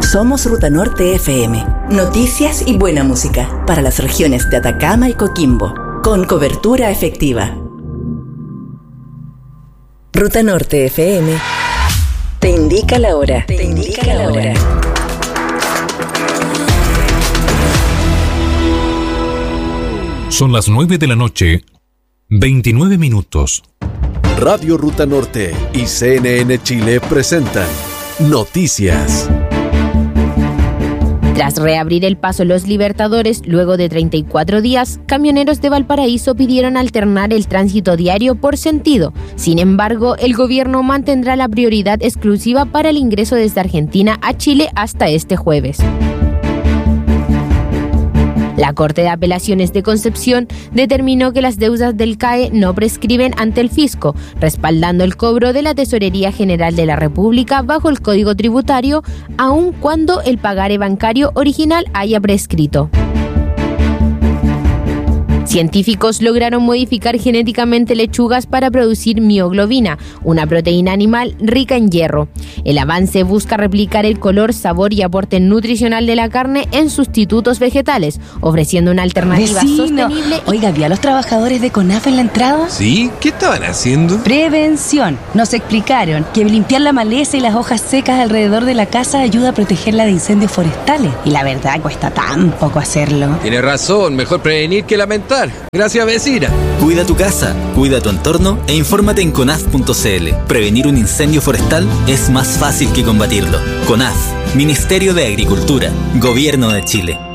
Somos Ruta Norte FM. Noticias y buena música para las regiones de Atacama y Coquimbo, con cobertura efectiva. Ruta Norte FM te indica la hora. Son las 9 de la noche, 29 minutos. Radio Ruta Norte y CNN Chile presentan Noticias. Tras reabrir el paso Los Libertadores, luego de 34 días, camioneros de Valparaíso pidieron alternar el tránsito diario por sentido. Sin embargo, el gobierno mantendrá la prioridad exclusiva para el ingreso desde Argentina a Chile hasta este jueves. La Corte de Apelaciones de Concepción determinó que las deudas del CAE no prescriben ante el fisco, respaldando el cobro de la Tesorería General de la República bajo el Código Tributario, aun cuando el pagaré bancario original haya prescrito. Científicos lograron modificar genéticamente lechugas para producir mioglobina, una proteína animal rica en hierro. El avance busca replicar el color, sabor y aporte nutricional de la carne en sustitutos vegetales, ofreciendo una alternativa sostenible. Oiga, ¿vio a los trabajadores de CONAF en la entrada? ¿Sí? ¿Qué estaban haciendo? Prevención. Nos explicaron que limpiar la maleza y las hojas secas alrededor de la casa ayuda a protegerla de incendios forestales. Y la verdad, cuesta tan poco hacerlo. Tiene razón, mejor prevenir que lamentar. Gracias, vecina. Cuida tu casa, cuida tu entorno e infórmate en conaf.cl. Prevenir un incendio forestal es más fácil que combatirlo. CONAF, Ministerio de Agricultura, Gobierno de Chile.